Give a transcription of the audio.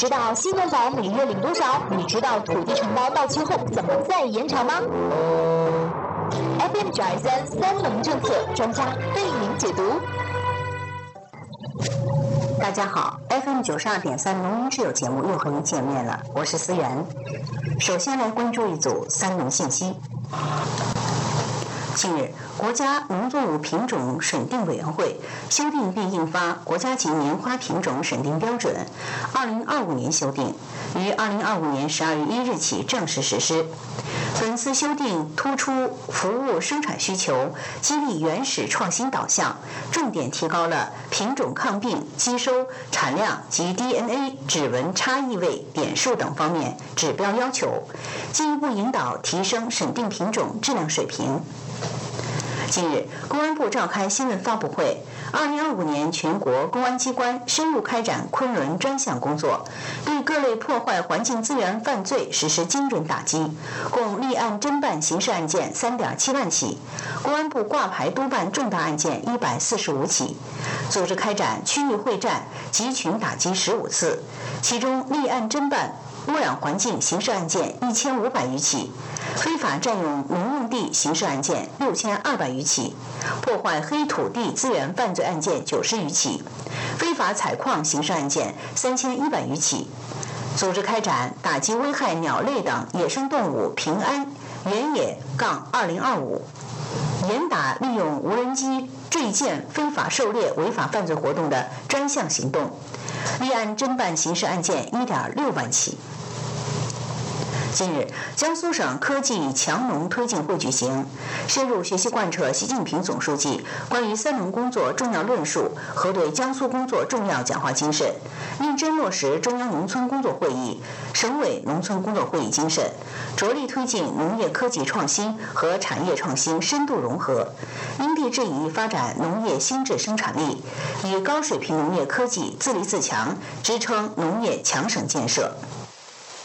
知道新农保每月领多少？你知道土地承包到期后怎么再延长吗？FM923三农政策专家为您解读。 大家好 ，FM92.3农民之友节目又和您见面了，我是思源。首先来关注一组三农信息。近日，国家农作物品种审定委员会修订并印发《国家级棉花品种审定标准（2025年修订）》，于2025年12月1日起正式实施。本次修订突出服务生产需求，激励原始创新导向，重点提高了品种抗病、基收、产量及 DNA 指纹差异位点数等方面指标要求，进一步引导提升审定品种质量水平。近日，公安部召开新闻发布会，2025年全国公安机关深入开展昆仑专项工作，对各类破坏环境资源犯罪实施精准打击，共立案侦办刑事案件3.7万起，公安部挂牌督办重大案件145起，组织开展区域会战，集群打击15次，其中立案侦办污染环境刑事案件1500余起，非法占用农用地刑事案件6200余起，破坏黑土地资源犯罪案件90余起，非法采矿刑事案件3100余起，组织开展打击危害鸟类等野生动物平安原野-2025，严打利用无人机坠舰非法狩猎违法犯罪活动的专项行动，立案侦办刑事案件1.6万起。近日，江苏省科技强农推进会举行，深入学习贯彻习近平总书记关于三农工作重要论述和对江苏工作重要讲话精神，认真落实中央农村工作会议、省委农村工作会议精神，着力推进农业科技创新和产业创新深度融合，因地制宜发展农业新质生产力，以高水平农业科技自立自强支撑农业强省建设。